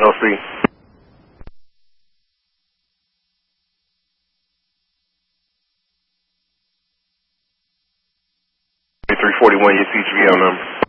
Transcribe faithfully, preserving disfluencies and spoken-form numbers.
L C. three forty-one, your C G L number.